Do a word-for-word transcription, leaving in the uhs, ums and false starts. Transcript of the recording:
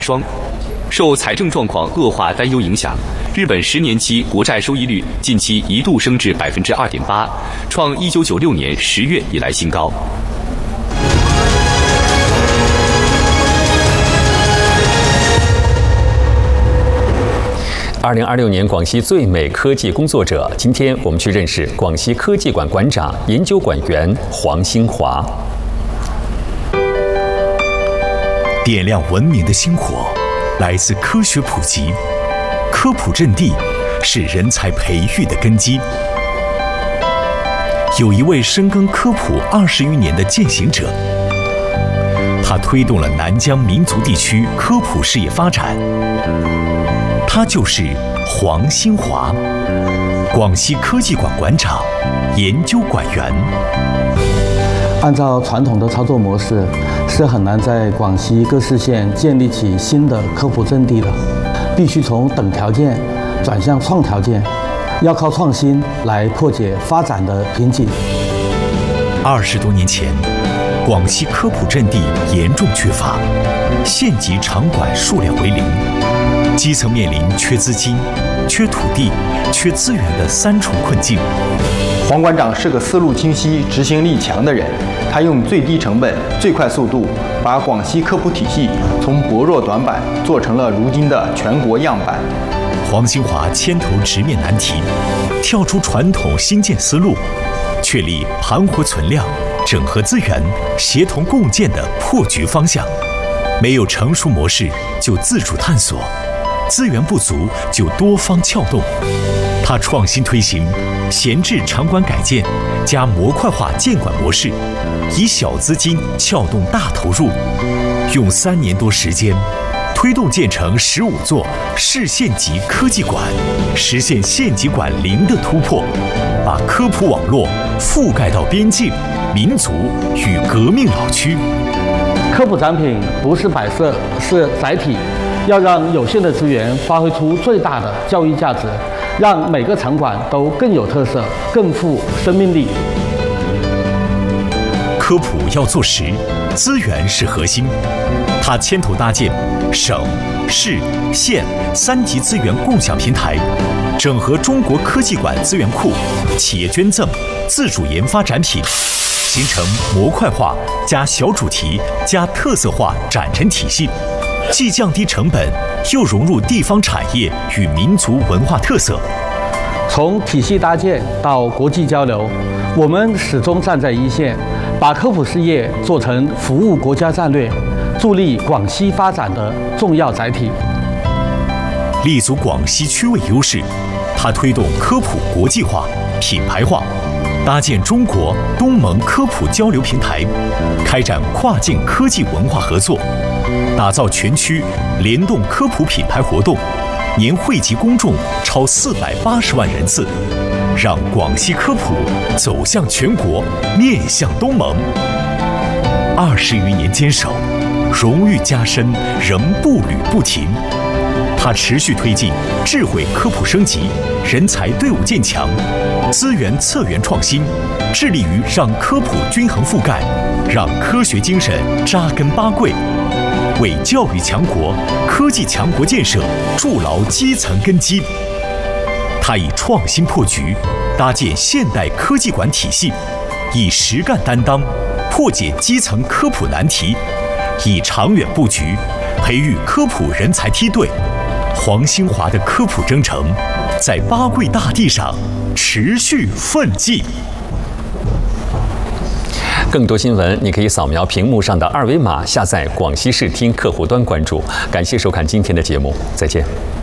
双。受财政状况恶化担忧影响，日本十年期国债收益率近期一度升至百分之二点八，创一九九六年十月以来新高。 二零二六年广西最美科技工作者，今天我们去认识广西科技馆馆长、研究馆员黄兴华。 点亮文明的星火，来自科学普及。科普阵地是人才培育的根基。有一位深耕科普二十余年的践行者，他推动了南疆民族地区科普事业发展。他就是黄兴华，广西科技馆馆长、研究馆员。 按照传统的操作模式，是很难在广西各市县建立起新的科普阵地的，必须从等条件转向创条件，要靠创新来破解发展的瓶颈。 二十多年前，广西科普阵地严重缺乏，县级场馆数量为零。基层面临缺资金、缺土地、缺资源的三重困境。 黄馆长是个思路清晰、执行力强的人，他用最低成本、最快速度，把广西科普体系从薄弱短板做成了如今的全国样板。 黄兴华牵头直面难题，跳出传统新建思路，确立盘活存量、整合资源、协同共建的破局方向。没有成熟模式，就自主探索。资源不足就多方撬动，他创新推行闲置场馆改建加模块化建馆模式，以小资金撬动大投入，用三年多时间，推动建成十五座市县级科技馆，实现县级馆零的突破，把科普网络覆盖到边境、民族与革命老区。 科普展品不是摆设，是载体。要让有限的资源发挥出最大的教育价值，让每个场馆都更有特色、更富生命力。 科普要做实，资源是核心。他牵头搭建省、市、县三级资源共享平台，整合中国科技馆资源库、企业捐赠、自主研发展品，形成模块化加小主题加特色化展陈体系。既降低成本，又融入地方产业与民族文化特色。 从体系搭建到国际交流，我们始终站在一线，把科普事业做成服务国家战略、助力广西发展的重要载体。 立足广西区位优势，他推动科普国际化、品牌化，搭建中国东盟科普交流平台，开展跨境科技文化合作。打造全区联动科普品牌活动，年惠及公众超四百八十万人次，让广西科普走向全国，面向东盟。二十余年坚守，荣誉加身，仍步履不停。他持续推进智慧科普升级，人才队伍建强，资源策源创新，致力于让科普均衡覆盖，让科学精神扎根八桂。为教育强国、科技强国建设筑牢基层根基。他以创新破局，搭建现代科技馆体系，以实干担当，破解基层科普难题，以长远布局，培育科普人才梯队。黄兴华的科普征程，在八桂大地上持续奋进。 更多新闻，你可以扫描屏幕上的二维码，下载广西视听客户端关注。感谢收看今天的节目，再见。